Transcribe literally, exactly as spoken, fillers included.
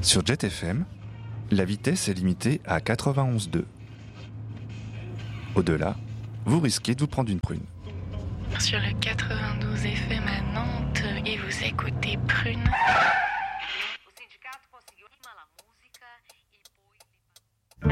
Sur Jet F M, la vitesse est limitée à quatre-vingt-onze virgule deux. Au-delà, vous risquez de vous prendre une prune. Sur le quatre-vingt-douze F M à Nantes et vous écoutez Prune.